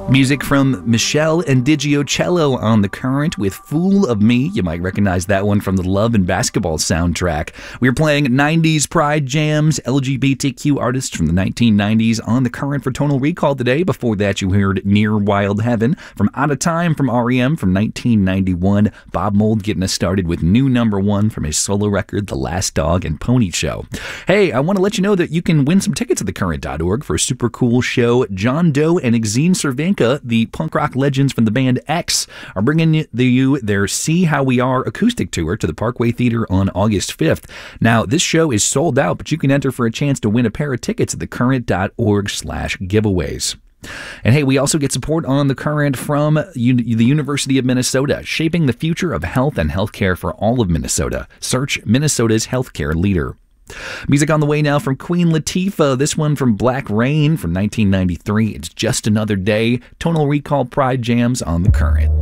Music from Michelle and Digiocello on The Current with Fool of Me. You might recognize that one from the Love and Basketball soundtrack. We're playing 90s Pride Jams, LGBTQ artists from the 1990s on The Current for Tonal Recall today. Before that, you heard Near Wild Heaven from Out of Time from REM from 1991. Bob Mould getting us started with new number one from his solo record, The Last Dog and Pony Show. Hey, I want to let you know that you can win some tickets at thecurrent.org for a super cool show. John Doe and Exene Cervenka, the punk rock legends from the band X, are bringing you their See How We Are acoustic tour to the Parkway Theater on August 5th. Now, this show is sold out, but you can enter for a chance to win a pair of tickets at thecurrent.org/giveaways. And hey, we also get support on The Current from the University of Minnesota, shaping the future of health and healthcare for all of Minnesota. Search Minnesota's healthcare leader. Music on the way now from Queen Latifah. This one from Black Rain from 1993. It's Just Another Day. Tonal Recall Pride Jams on The Current.